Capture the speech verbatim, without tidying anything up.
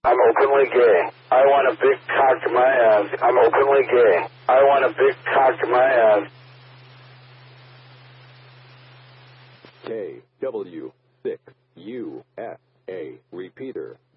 I'm openly gay. I want a big cock in my ass. I'm openly gay. I want a big cock in my ass. K W six U S A repeater.